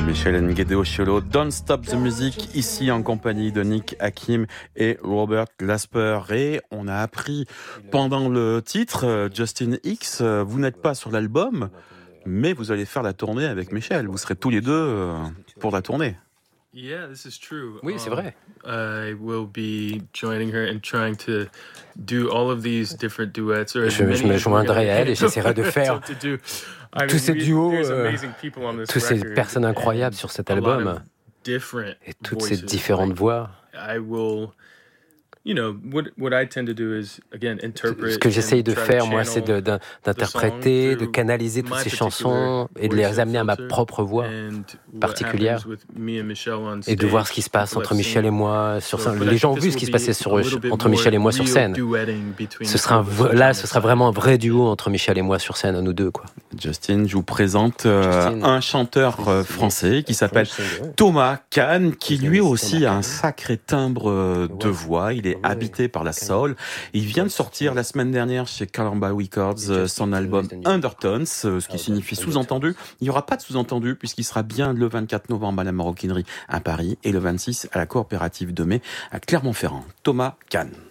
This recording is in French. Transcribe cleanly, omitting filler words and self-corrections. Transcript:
Michel Ngedeosholo, Don't Stop the Music, ici en compagnie de Nick Hakim et Robert Glasper. Et on a appris pendant le titre, Justin X, vous n'êtes pas sur l'album, mais vous allez faire la tournée avec Michel. Vous serez tous les deux pour la tournée. Yeah, this is true. Oui, c'est vrai. I will be joining her and trying to do all of these different duets. Je me joindrai à elle et j'essaierai de faire tous ces duos, toutes ces personnes incroyables sur cet album et toutes ces différentes voix. Ce que j'essaye de faire, moi, c'est d'interpréter, de canaliser toutes ces chansons et de les amener à ma propre voix particulière et de voir ce qui se passe entre Michel et moi sur scène. Les gens ont vu ce qui se passait entre Michel et moi sur scène. Ce sera vraiment un vrai duo entre Michel et moi sur scène, à nous deux, quoi. Justin, je vous présente un chanteur français qui s'appelle Thomas Kahn, qui lui aussi a un sacré timbre de voix. Il est habité par la soul. Il vient de sortir la semaine dernière chez Columbia Records son album Undertones, ce qui signifie sous-entendu. Il n'y aura pas de sous-entendu puisqu'il sera bien le 24 novembre à la Maroquinerie à Paris et le 26 à la Coopérative de Mai à Clermont-Ferrand. Thomas Kahn.